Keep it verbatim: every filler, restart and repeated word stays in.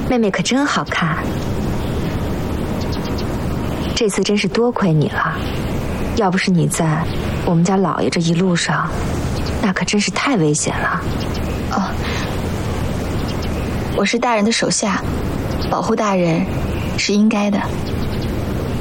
妹妹可真好看。这次真是多亏你了，要不是你在，我们家老爷这一路上，那可真是太危险了。 哦，我是大人的手下，保护大人是应该的。